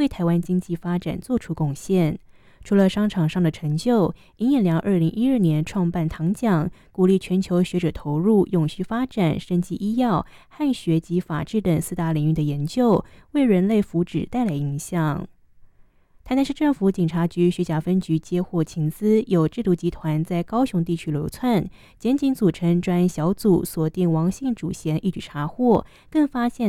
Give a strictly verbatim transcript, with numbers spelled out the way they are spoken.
为台湾经济发展做出贡献。除了商场上的成就，尹衍良二零一二年创办唐奖，鼓励全球学者投入永续发展、生技医药、汉学及法治等四大领域的研究，为人类福祉带来影响。台南市政府警察局徐甲分局接获情资，有制毒集团在高雄地区流窜，检警组成专案小组锁定王姓主嫌，一举查获，更发现